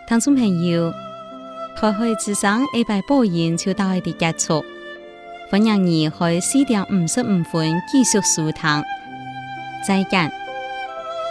聽眾朋友，開會之上一百播音就到呢度結束，歡迎你去4:55繼續收聽，再見。